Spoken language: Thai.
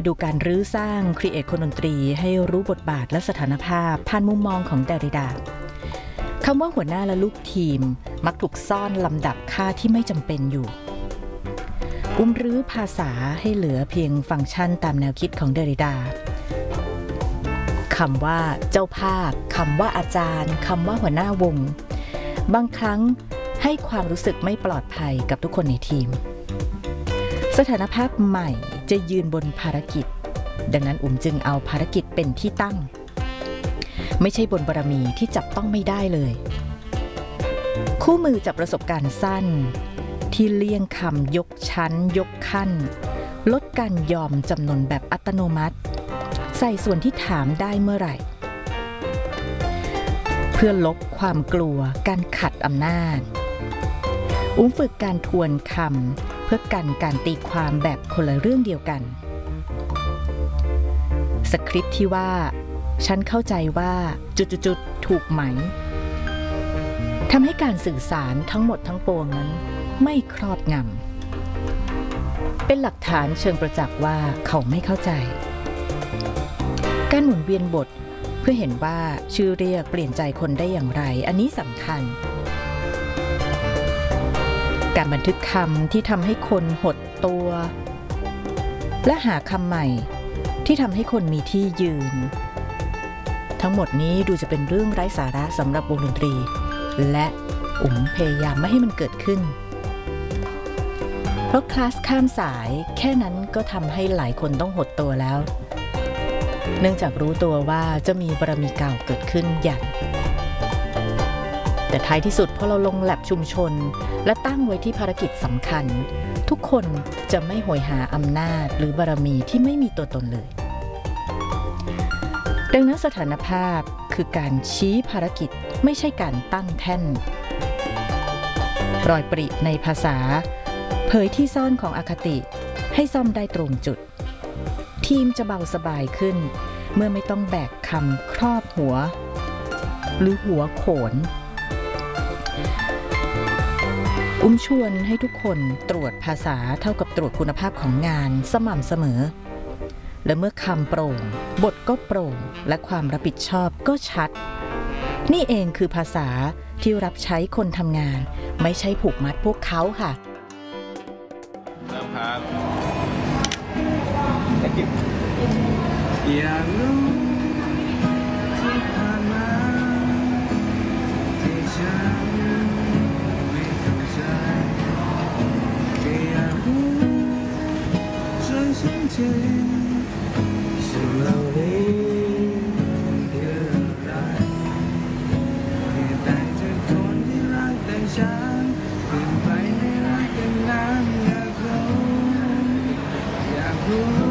ดูการรื้อสร้างครีเอทคนดนตรีให้รู้บทบาทและสถานภาพผ่านมุมมองของเดริดาคำว่าหัวหน้าและลูกทีมมักถูกซ่อนลำดับค่าที่ไม่จำเป็นอยู่รื้อภาษาให้เหลือเพียงฟังก์ชันตามแนวคิดของเดริดาคำว่าเจ้าภาพคำว่าอาจารย์คำว่าหัวหน้าวงบางครั้งให้ความรู้สึกไม่ปลอดภัยกับทุกคนในทีมสถานภาพใหม่จะยืนบนภารกิจดังนั้นจึงเอาภารกิจเป็นที่ตั้งไม่ใช่บนบารมีที่จับต้องไม่ได้เลยคู่มือจากประสบการณ์สั้นที่เลี่ยงคำยกชั้นยกขั้นลดการยอมจำนนแบบอัตโนมัติใส่ส่วนที่ถามได้เมื่อไหร่เพื่อลบความกลัวการขัดอำนาจฝึกการทวนคำเพื่อกันการตีความแบบคนละเรื่องเดียวกันสคริปต์ที่ว่าฉันเข้าใจว่าจุดๆถูกไหมทำให้การสื่อสารทั้งหมดทั้งปวงนั้นไม่ครอบงำเป็นหลักฐานเชิงประจักษ์ว่าเขาไม่เข้าใจการหมุนเวียนบทเพื่อเห็นว่าชื่อเรียกเปลี่ยนใจคนได้อย่างไรอันนี้สำคัญการบันทึกคำที่ทำให้คนหดตัวและหาคำใหม่ที่ทำให้คนมีที่ยืนทั้งหมดนี้ดูจะเป็นเรื่องไร้สาระสำหรับวงดนตรีและพยายามไม่ให้มันเกิดขึ้นเพราะคลาสข้ามสายแค่นั้นก็ทำให้หลายคนต้องหดตัวแล้วเนื่องจากรู้ตัวว่าจะมีบารมีเก่าเกิดขึ้นอย่างแต่ท้ายที่สุดพอเราลงแลบชุมชนและตั้งไว้ที่ภารกิจสำคัญทุกคนจะไม่โหยหาอำนาจหรือบารมีที่ไม่มีตัวตนเลยดังนั้นสถานภาพคือการชี้ภารกิจไม่ใช่การตั้งแท่นรอยปริในภาษาเผยที่ซ่อนของอคติให้ซ่อมได้ตรงจุดทีมจะเบาสบายขึ้นเมื่อไม่ต้องแบกคำครอบหัวหรือหัวโขนชวนให้ทุกคนตรวจภาษาเท่ากับตรวจคุณภาพของงานสม่ำเสมอและเมื่อคำโปร่งบทก็โปร่งและความรับผิดชอบก็ชัดนี่เองคือภาษาที่รับใช้คนทำงานไม่ใช่ผูกมัดพวกเขาค่ะเริ่มครับอยากรู้ที่ผ่านมาที่ฉันไม่เข้าใจแค่อยากรู้ช่วยฉันทีสิ่งเหล่านี้คืออะไรเหตุใดจะคนที่รักแต่ฉันเปลี่ยนไปไม่รักกันนั้นอยากรู้